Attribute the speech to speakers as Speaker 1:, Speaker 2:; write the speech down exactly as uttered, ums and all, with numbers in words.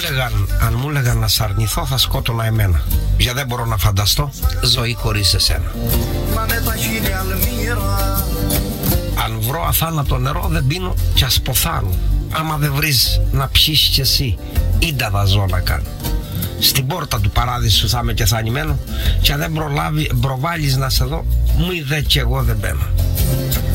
Speaker 1: λέγαν, αν μου λέγαν να σ' αρνηθώ, θα σκότωνα εμένα. Για δεν μπορώ να φανταστώ ζωή χωρίς εσένα. Αν βρω αθάνατο νερό δεν πίνω κι ας ποθάνω. Άμα δεν βρεις να πιείς κι εσύ, ίντα θα ζω να κάνω. Στην πόρτα του παράδεισου θα είμαι κεθανημένο, κι αν δεν προλάβει, προβάλλεις να σε δω, μου είδε κι εγώ δεν μπαίνω.